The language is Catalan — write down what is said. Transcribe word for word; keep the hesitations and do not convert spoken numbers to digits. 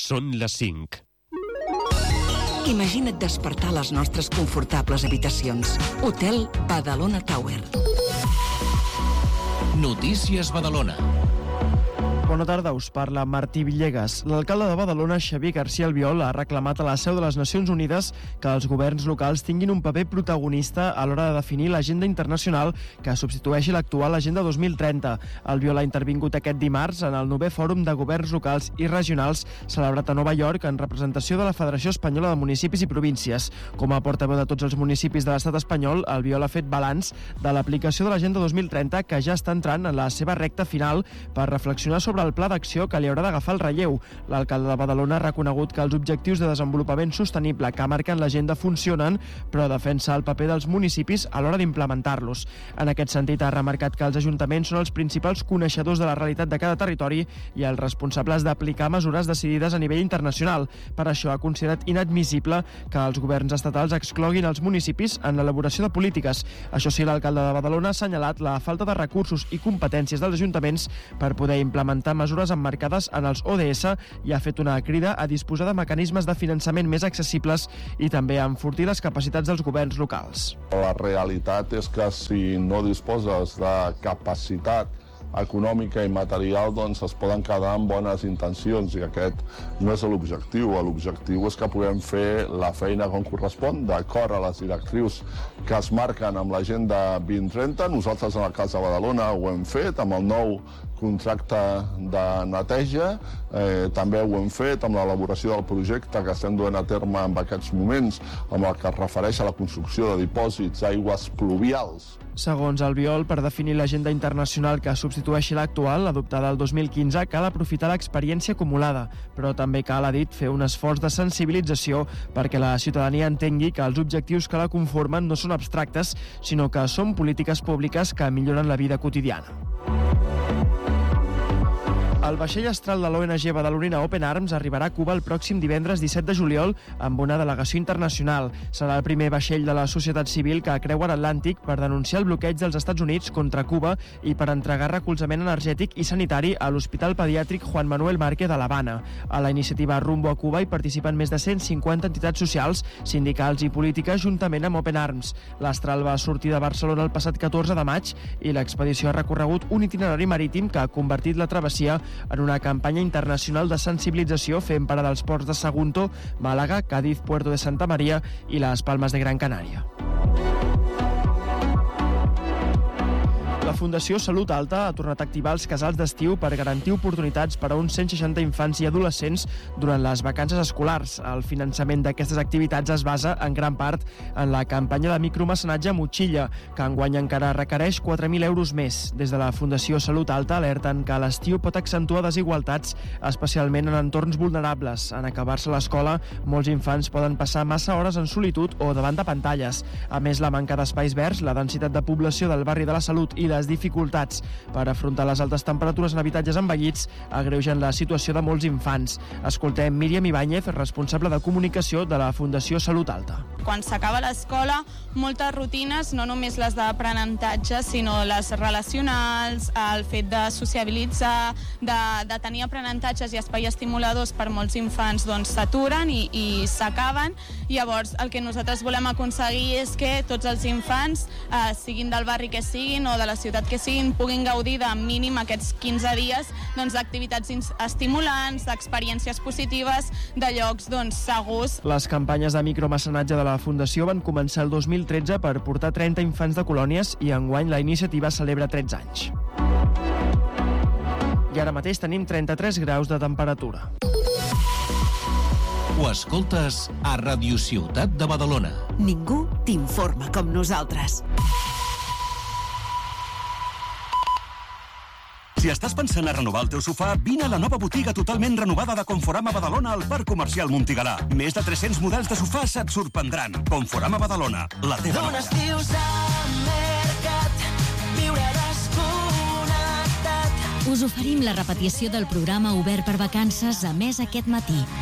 Són les cinc. Imagina't despertar a les nostres confortables habitacions. Hotel Badalona Tower. Notícies Badalona. Bona tarda, us parla Martí Villegas. L'alcalde de Badalona, Xavier García Albiol, ha reclamat a la seu de les Nacions Unides que els governs locals tinguin un paper protagonista a l'hora de definir l'agenda internacional que substitueixi l'actual Agenda dos mil trenta. Albiol ha intervingut aquest dimarts en el novè Fòrum de Governs Locals i Regionals celebrat a Nova York en representació de la Federació Espanyola de Municipis i Províncies. Com a portaveu de tots els municipis de l'estat espanyol, Albiol ha fet balanç de l'aplicació de l'Agenda dos mil trenta que ja està entrant en la seva recta final per reflexionar sobre el pla d'acció que li haurà d'agafar el relleu. L'alcalde de Badalona ha reconegut que els objectius de desenvolupament sostenible que marquen l'agenda funcionen, però defensa el paper dels municipis a l'hora d'implementar-los. En aquest sentit, ha remarcat que els ajuntaments són els principals coneixedors de la realitat de cada territori i els responsables d'aplicar mesures decidides a nivell internacional. Per això ha considerat inadmissible que els governs estatals excloguin els municipis en l'elaboració de polítiques. Això sí, l'alcalde de Badalona ha assenyalat la falta de recursos i competències dels ajuntaments per poder implementar mesures emmarcades en els O D S i ha fet una crida a disposar de mecanismes de finançament més accessibles i també a enfortir les capacitats dels governs locals. La realitat és que si no disposes de capacitat econòmica i material, doncs es poden quedar amb bones intencions i aquest no és l'objectiu. L'objectiu és que puguem fer la feina com correspon, d'acord a les directrius que es marquen amb l'Agenda vint trenta. Nosaltres en el cas de Badalona ho hem fet amb el nou contracte de neteja, eh, també ho hem fet amb l'elaboració del projecte que estem duent a terme en aquests moments, amb el que es refereix a la construcció de dipòsits d'aigües pluvials. Segons Albiol, per definir l'agenda internacional que substitueixi l'actual, adoptada el dos mil quinze, cal aprofitar l'experiència acumulada, però també cal, ha dit, fer un esforç de sensibilització perquè la ciutadania entengui que els objectius que la conformen no són abstractes, sinó que són polítiques públiques que milloren la vida quotidiana. El vaixell astral de l'O N G badalonina Open Arms arribarà a Cuba el pròxim divendres disset de juliol amb una delegació internacional. Serà el primer vaixell de la societat civil que creua l'Atlàntic per denunciar el bloqueig dels Estats Units contra Cuba i per entregar recolzament energètic i sanitari a l'Hospital Pediàtric Juan Manuel Márquez de l'Havana. A la iniciativa Rumbo a Cuba hi participen més de cent cinquanta entitats socials, sindicals i polítiques juntament amb Open Arms. L'Astral va sortir de Barcelona el passat catorze de maig i l'expedició ha recorregut un itinerari marítim que ha convertit la travessia en una campanya internacional de sensibilització fent parada als ports de Sagunto, Màlaga, Cádiz, Puerto de Santa Maria i les Palmes de Gran Canària. La Fundació Salut Alta ha tornat a activar els casals d'estiu per garantir oportunitats per a uns cent seixanta infants i adolescents durant les vacances escolars. El finançament d'aquestes activitats es basa en gran part en la campanya de micromecenatge Motxilla, que enguany encara requereix quatre mil euros més. Des de la Fundació Salut Alta alerten que l'estiu pot accentuar desigualtats, especialment en entorns vulnerables. En acabar-se l'escola, molts infants poden passar massa hores en solitud o davant de pantalles. A més, la manca d'espais verds, la densitat de població del barri de la Salut i les dificultats per afrontar les altes temperatures en habitatges envellits agreugen la situació de molts infants. Escoltem Míriam Ibáñez, responsable de comunicació de la Fundació Salut Alta. Quan s'acaba l'escola, moltes rutines, no només les d'aprenentatge, sinó les relacionals, el fet de sociabilitzar, de, de tenir aprenentatges i espais estimuladors per molts infants, doncs s'aturen i, i s'acaben. Llavors, el que nosaltres volem aconseguir és que tots els infants, eh, siguin del barri que siguin o de la ciutat que siguin, puguin gaudir de mínim aquests quinze dies doncs, d'activitats estimulants, d'experiències positives, de llocs doncs, segurs. Les campanyes de micromecenatge de la Fundació van començar el dos mil tretze per portar trenta infants de colònies i enguany la iniciativa celebra tretze anys. I ara mateix tenim trenta-tres graus de temperatura. Ho escoltes a Ràdio Ciutat de Badalona. Ningú t'informa com nosaltres. Si estàs pensant a renovar el teu sofà, vine a la nova botiga totalment renovada de Conforama Badalona al Parc Comercial Montigalà. Més de tres-cents models de sofàs et sorprendran. Conforama Badalona, la teva D'un estiu al mercat, viure desconnectat. Us oferim la repetició del programa obert per vacances a Més aquest matí.